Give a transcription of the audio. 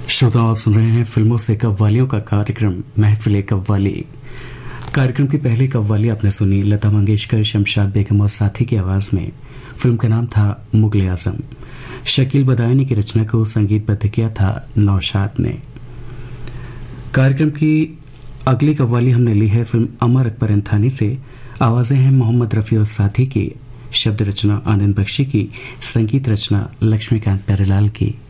श्रोताओं, आप सुन रहे हैं फिल्मों से कव्वालियों का कार्यक्रम महफिल कव्वाली। कार्यक्रम की पहली कव्वाली आपने सुनी लता मंगेशकर, शमशाद बेगम और साथी की आवाज में। फिल्म का नाम था मुगले आजम। शकील बदायूनी की रचना को संगीतबद्ध किया था नौशाद ने। कार्यक्रम की अगली कव्वाली हमने ली है फिल्म अमर अकबर अंथानी से। आवाजें हैं मोहम्मद रफी और साथी की, शब्द रचना आनंद बख्शी की, संगीत रचना लक्ष्मीकांत प्यारेलाल की।